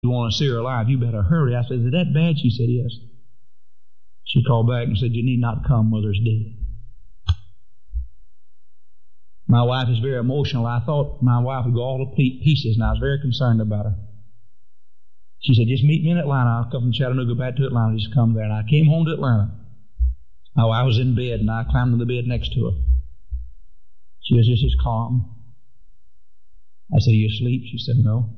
You want to see her alive, you better hurry. I said, is it that bad? She said, yes. She called back and said, you need not come, Mother's dead. My wife is very emotional. I thought my wife would go all to pieces, and I was very concerned about her. She said, just meet me in Atlanta. I'll come from Chattanooga back to Atlanta. Just come there. And I came home to Atlanta. Oh, I was in bed, and I climbed in the bed next to her. She was just as calm. I said, you asleep? She said, no.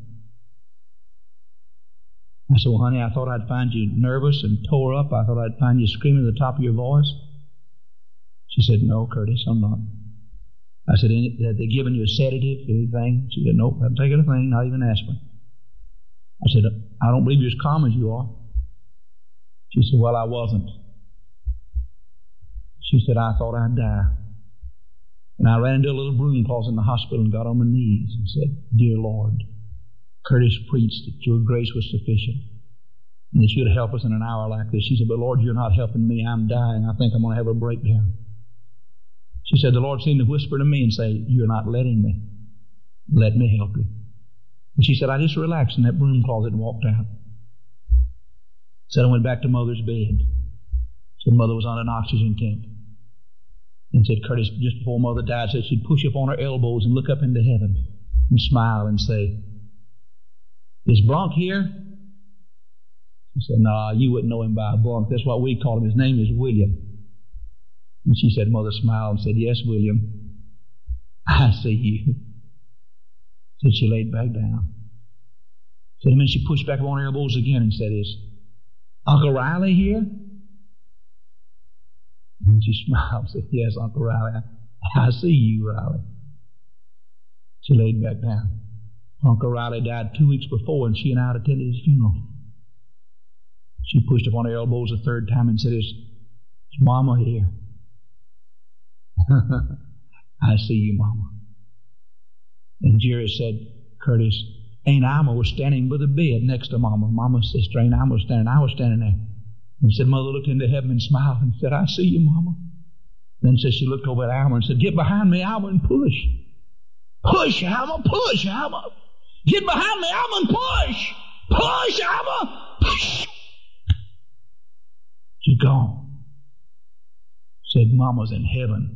I said, well, honey, I thought I'd find you nervous and tore up. I thought I'd find you screaming at the top of your voice. She said, no, Curtis, I'm not. I said, have they given you a sedative, anything? She said, nope, haven't taken a thing, not even aspirin. I said, I don't believe you're as calm as you are. She said, well, I wasn't. She said, I thought I'd die. And I ran into a little broom closet in the hospital and got on my knees and said, dear Lord, Curtis preached that your grace was sufficient and that you'd help us in an hour like this. She said, but Lord, you're not helping me. I'm dying. I think I'm going to have a breakdown. She said, the Lord seemed to whisper to me and say, you're not letting me. Let me help you. And she said, I just relaxed in that broom closet and walked out. Said I went back to Mother's bed. Said Mother was on an oxygen tent. And said, Curtis, just before Mother died, said she'd push up on her elbows and look up into heaven and smile and say, is Bronk here? She said, no, you wouldn't know him by Bronk. That's what we call him. His name is William. And she said, Mother smiled and said, yes, William, I see you. Said she laid back down. Said, and then she pushed back on her elbows again and said, is Uncle Riley here? And she smiled and said, yes, Uncle Riley, I see you, Riley. She laid back down. Uncle Riley died 2 weeks before, and she and I attended his funeral. She pushed up on her elbows a third time and said, is Mama here? I see you, Mama. And Jerry said, Curtis, Aunt Alma was standing by the bed next to Mama. Mama's sister, Aunt Alma was standing. I was standing there. And said, Mother looked into heaven and smiled and said, I see you, Mama. Then said she looked over at Alma and said, get behind me, Alma, and push. Push, Alma, push, Alma. Get behind me, Alma, and push. Push, Alma, push. She's gone. Said, Mama's in heaven.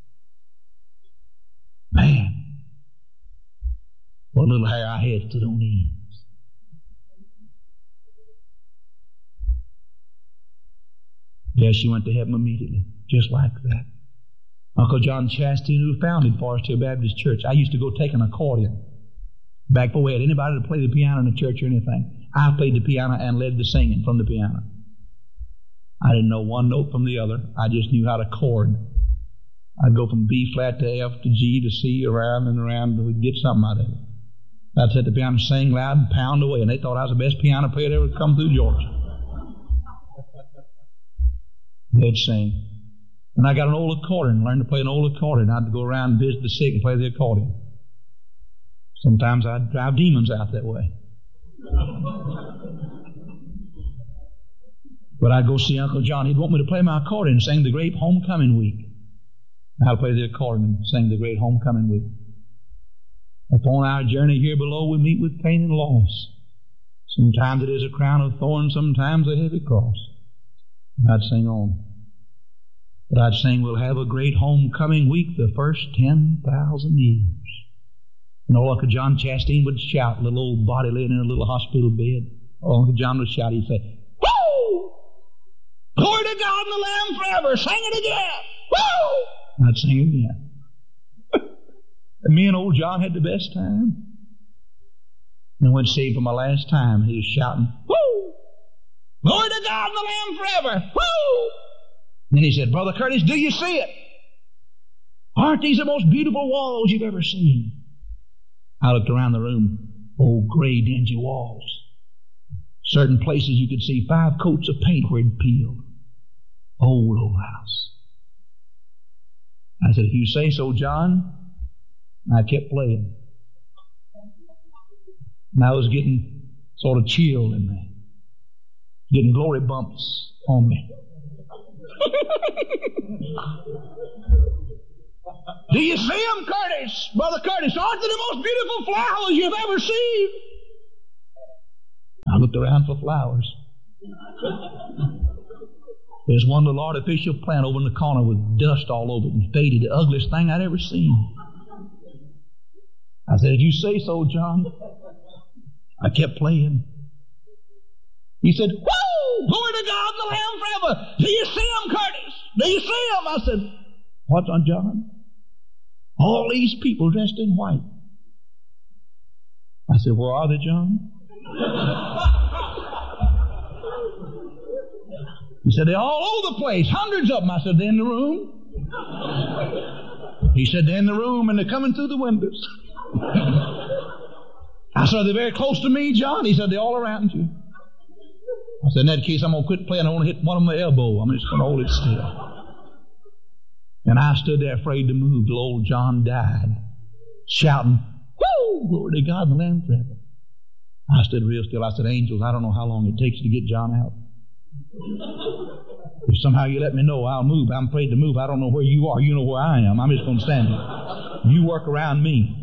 Man, what little hair I had stood on end. Yes, she went to heaven immediately, just like that. Uncle John Chastain, who founded Forest Hill Baptist Church, I used to go take an accordion. Back before we had anybody to play the piano in the church or anything, I played the piano and led the singing from the piano. I didn't know one note from the other. I just knew how to chord. I'd go from B flat to F to G to C, around and around, and we'd get something out of it. I'd sit at the piano and sing loud and pound away, and they thought I was the best piano player that ever come through Georgia. They'd sing. And I got an old accordion, learned to play an old accordion. I'd go around and visit the sick and play the accordion. Sometimes I'd drive demons out that way. But I'd go see Uncle John. He'd want me to play my accordion and sing the Great Homecoming Week. I'd play the accordion and sing the Great Homecoming Week. Upon our journey here below, we meet with pain and loss. Sometimes it is a crown of thorns, sometimes a heavy cross. And I'd sing on. But I'd sing, we'll have a great homecoming week the first 10,000 years. And old Uncle John Chastain would shout, little old body laying in a little hospital bed. Old Uncle John would shout, he'd say, woo! Glory to God and the Lamb forever! Sing it again! Woo! I'd sing again. And me and old John had the best time. And when saved for my last time, he was shouting, woo! Glory to God and the Lamb forever! Woo! And then he said, Brother Curtis, do you see it? Aren't these the most beautiful walls you've ever seen? I looked around the room. Old gray, dingy walls. Certain places you could see 5 coats of paint where it'd peeled. Old house. I said, if you say so, John. And I kept playing. And I was getting sort of chilled in there. Getting glory bumps on me. Do you see them, Curtis? Brother Curtis, aren't they the most beautiful flowers you've ever seen? looked around for flowers. There's one little artificial plant over in the corner with dust all over it and faded, the ugliest thing I'd ever seen. I said, if you say so, John. I kept playing. He said, whoo! Glory to God and the Lamb forever. Do you see him, Curtis? Do you see him? I said, what's on, John? All these people dressed in white. I said, where are they, John? He said, they're all over the place, hundreds of them. I said, they're in the room. He said, they're in the room and they're coming through the windows. I said, they're very close to me, John. He said, they're all around you. I said, in that case, I'm going to quit playing. I want to hit one of my elbow. I'm just going to hold it still. And I stood there afraid to move till old John died, shouting, whoo, glory to God and the Lamb forever. I stood real still. I said, angels, I don't know how long it takes to get John out. If somehow you let me know, I'll move. I'm afraid to move. I don't know where you are. You know where I am. I'm just going to stand here. You work around me.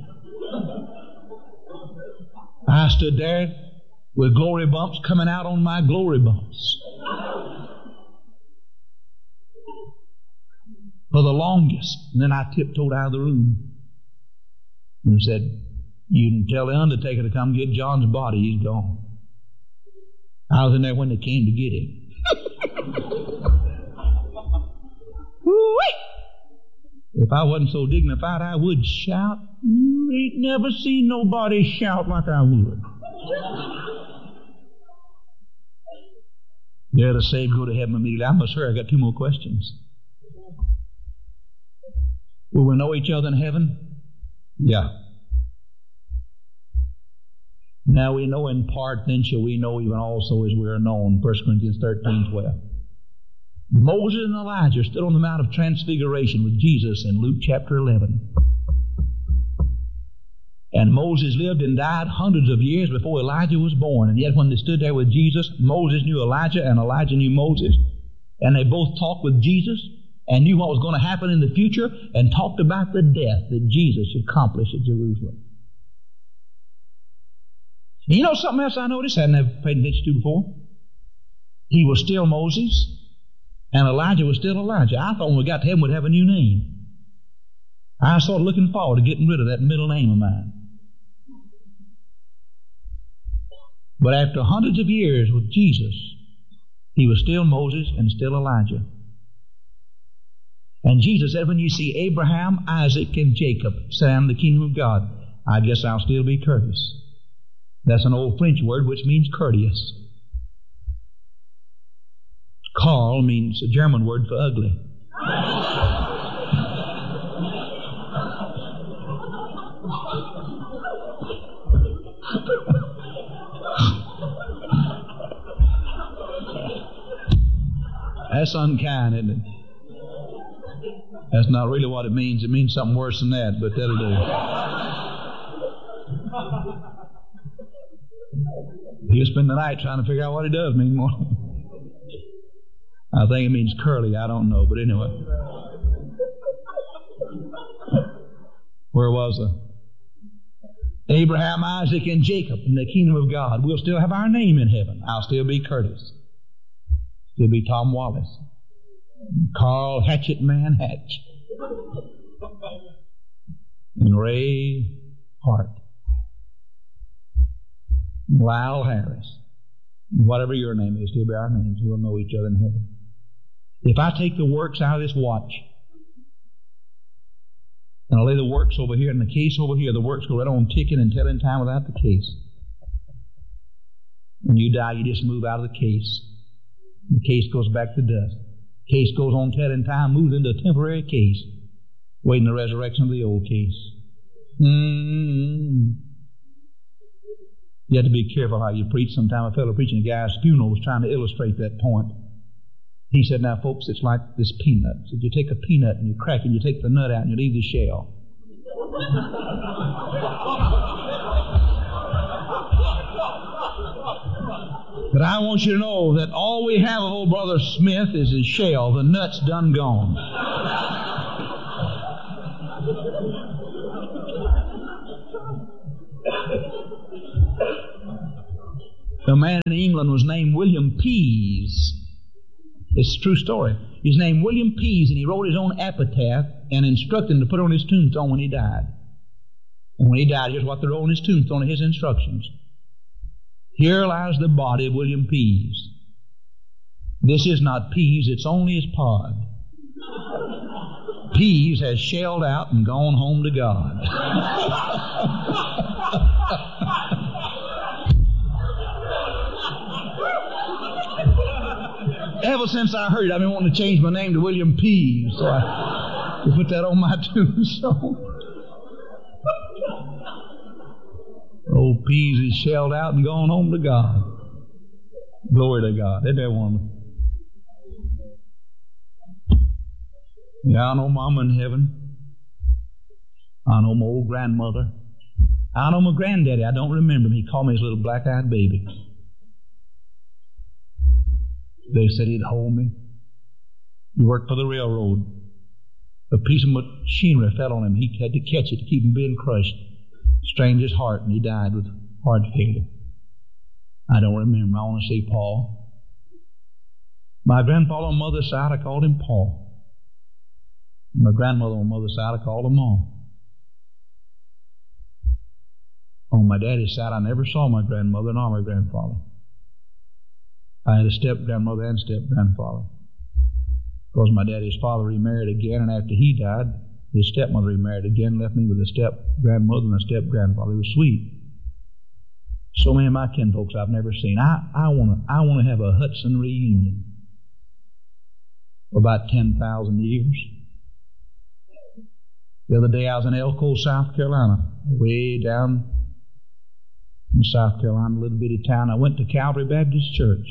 I stood there with glory bumps coming out on my glory bumps. For the longest. And then I tiptoed out of the room and said, you can tell the undertaker to come get John's body. He's gone. I was in there when they came to get him. If I wasn't so dignified, I would shout. You ain't never seen nobody shout like I would. They're the saved go to heaven immediately. I must hurry. I got 2 more questions. Will we know each other in heaven? Yeah. Now we know in part, then shall we know even also as we are known. 1 Corinthians 13:12. Moses and Elijah stood on the Mount of Transfiguration with Jesus in Luke chapter 11. And Moses lived and died hundreds of years before Elijah was born. And yet when they stood there with Jesus, Moses knew Elijah and Elijah knew Moses. And they both talked with Jesus and knew what was going to happen in the future and talked about the death that Jesus should accomplish at Jerusalem. You know something else I noticed I hadn't ever paid attention to before? He was still Moses. And Elijah was still Elijah. I thought when we got to heaven we'd have a new name. I started looking forward to getting rid of that middle name of mine. But after hundreds of years with Jesus, he was still Moses and still Elijah. And Jesus said, when you see Abraham, Isaac, and Jacob sit down in the kingdom of God, I guess I'll still be courteous. That's an old French word which means courteous. Karl means a German word for ugly. That's unkind, isn't it? That's not really what it means. It means something worse than that, but that'll do. He'll spend the night trying to figure out what it does mean more. I think it means curly. I don't know. But anyway. Where was I? Abraham, Isaac, and Jacob in the kingdom of God. We'll still have our name in heaven. I'll still be Curtis. Still be Tom Wallace. Carl Hatchet Man Hatch. And Ray Hart. Lyle Harris. Whatever your name is, still be our names. We'll know each other in heaven. If I take the works out of this watch, and I lay the works over here and the case over here, the works go right on ticking and telling time without the case. When you die, you just move out of the case. The case goes back to dust. The case goes on telling time, moves into a temporary case, waiting the resurrection of the old case. You have to be careful how you preach. Sometime a fellow preaching a guy's funeral was trying to illustrate that point. He said, now folks, it's like this peanut. So you take a peanut and you crack it, and you take the nut out and you leave the shell. But I want you to know that all we have of old Brother Smith is his shell. The nut's done gone. A man in England was named William Pease. It's a true story. He's named William Pease, and he wrote his own epitaph and instructed him to put it on his tombstone when he died. And when he died, here's what they wrote on his tombstone, his instructions. Here lies the body of William Pease. This is not peas, it's only his pod. Pease has shelled out and gone home to God. Ever since I heard it, I've been wanting to change my name to William Pease, so I put that on my tombstone. Old Pease is shelled out and gone home to God. Glory to God. Isn't that wonderful? Yeah, I know Mama in heaven. I know my old grandmother. I know my granddaddy. I don't remember him. He called me his little black-eyed baby. They said he'd hold me. He worked for the railroad. A piece of machinery fell on him. He had to catch it to keep him being crushed. Strained his heart, and he died with heart failure. I don't remember. I want to say Paul. My grandfather on mother's side, I called him Paul. My grandmother on mother's side, I called him Mom. On my daddy's side, I never saw my grandmother nor my grandfather. I had a step-grandmother and step-grandfather. Because my daddy's father remarried again, and after he died, his stepmother remarried again, left me with a step-grandmother and a step-grandfather. It was sweet. So many of my kinfolks I've never seen. I want to have a Hudson reunion for about 10,000 years. The other day I was in Elko, South Carolina, way down in South Carolina, a little bitty town. I went to Calvary Baptist Church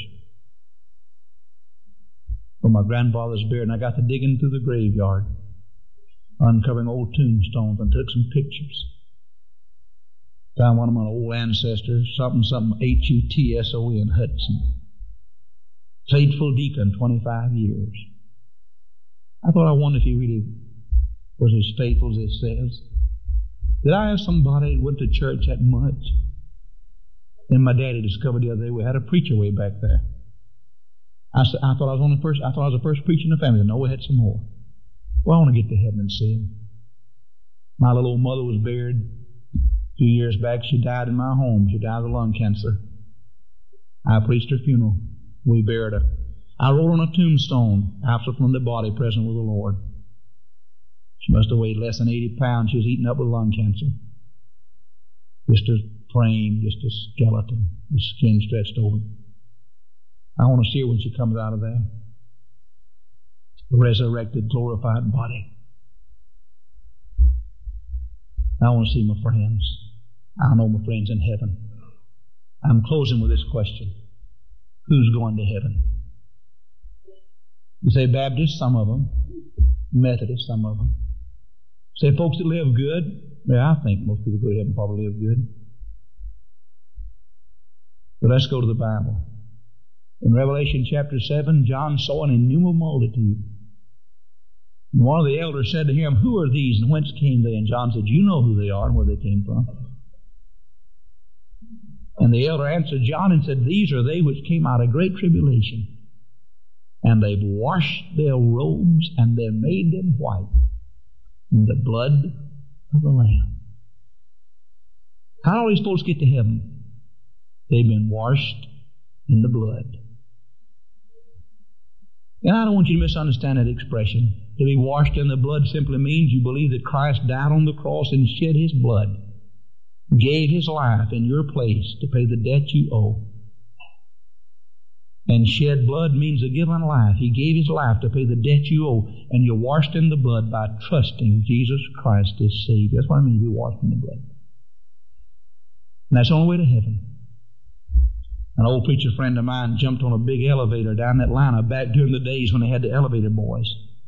for my grandfather's burial, and I got to digging through the graveyard, uncovering old tombstones, and took some pictures. Found one of my old ancestors, something Hutson, Hudson. Faithful deacon, 25 years. I thought, I wonder if he really was as faithful as it says. Did I have somebody that went to church that much? Then my daddy discovered the other day we had a preacher way back there. I thought I was the first preacher in the family. No, we had some more. Well, I want to get to heaven and see him. My little old mother was buried a few years back. She died in my home. She died of lung cancer. I preached her funeral. We buried her. I wrote on a tombstone, absent from the body, present with the Lord. She must have weighed less than 80 pounds. She was eaten up with lung cancer. Just a frame, just a skeleton, the skin stretched over. I want to see her when she comes out of there. A resurrected, glorified body. I want to see my friends. I know my friends in heaven. I'm closing with this question. Who's going to heaven? You say Baptist, some of them. Methodist, some of them. Say folks that live good. Yeah, I think most people go to heaven probably live good. But let's go to the Bible. In Revelation chapter 7, John saw an innumerable multitude. And one of the elders said to him, "Who are these and whence came they?" And John said, "You know who they are and where they came from." And the elder answered John and said, "These are they which came out of great tribulation. And they've washed their robes and they've made them white in the blood of the Lamb." How are these folks get to heaven? They've been washed in the blood. And I don't want you to misunderstand that expression. To be washed in the blood simply means you believe that Christ died on the cross and shed His blood, gave His life in your place to pay the debt you owe. And shed blood means a given life. He gave His life to pay the debt you owe, and you're washed in the blood by trusting Jesus Christ as Savior. That's what I mean to be washed in the blood. And that's the only way to heaven. An old preacher friend of mine jumped on a big elevator down in Atlanta back during the days when they had the elevator boys.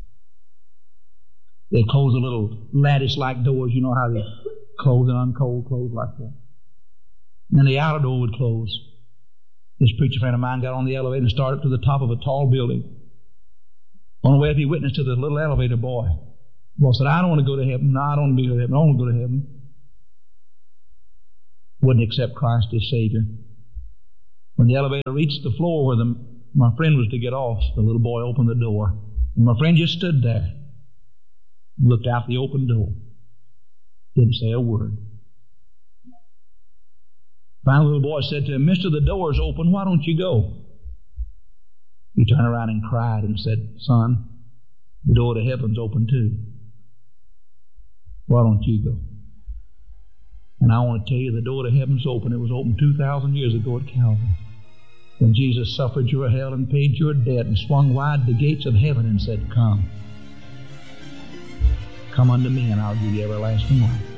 They closed the little lattice-like doors. You know how they close and unclose, close like that. And then the outer door would close. This preacher friend of mine got on the elevator and started up to the top of a tall building. On the way up, he witnessed to the little elevator boy. The boy said, "I don't want to go to heaven. No, I don't want to be to heaven. I don't want to go to heaven." Wouldn't accept Christ as Savior. When the elevator reached the floor where my friend was to get off, the little boy opened the door. And my friend just stood there, looked out the open door, didn't say a word. Finally, the little boy said to him, "Mister, the door's open. Why don't you go?" He turned around and cried and said, "Son, the door to heaven's open too. Why don't you go?" And I want to tell you, the door to heaven's open. It was open 2,000 years ago at Calvary, when Jesus suffered your hell and paid your debt and swung wide the gates of heaven and said, "Come. Come unto me, and I'll give you everlasting life."